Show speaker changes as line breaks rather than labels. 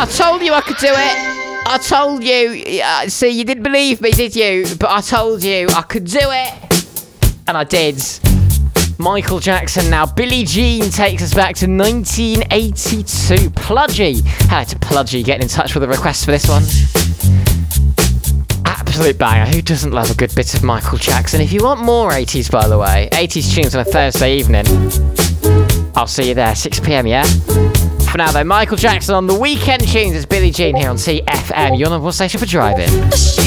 I told you I could do it. I told you. See, you didn't believe me, did you? But I told you I could do it. And I did. Michael Jackson now. Billie Jean takes us back to 1982. Pludgy. Hello to Pludgy getting in touch with a request for this one. Absolute banger. Who doesn't love a good bit of Michael Jackson? If you want more 80s, by the way, 80s tunes on a Thursday evening, I'll see you there, 6 p.m, yeah? For now, though, Michael Jackson on the weekend tunes. It's Billie Jean here on TFM. You're on the station for driving.